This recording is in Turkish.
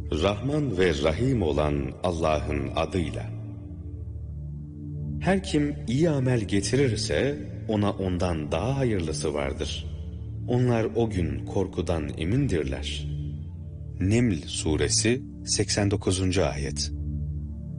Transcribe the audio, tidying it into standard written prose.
Rahman ve Rahim olan Allah'ın adıyla. Her kim iyi amel getirirse ona ondan daha hayırlısı vardır. Onlar o gün korkudan emindirler. Neml Suresi 89. Ayet.